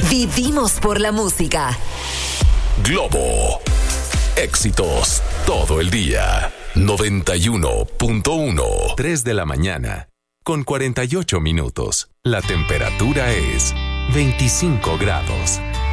Vivimos por la música. Globo. Éxitos todo el día. 91.1. 3 de la mañana. Con 48 minutos. La temperatura es 25 grados.